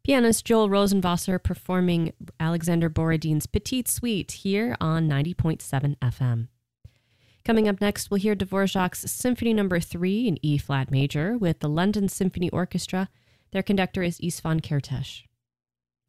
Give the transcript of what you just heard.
Pianist Joel Rosenwasser performing Alexander Borodin's Petite Suite here on 90.7 FM. Coming up next, we'll hear Dvorak's Symphony No. 3 in E-flat major with the London Symphony Orchestra. Their conductor is Istvan Kertész.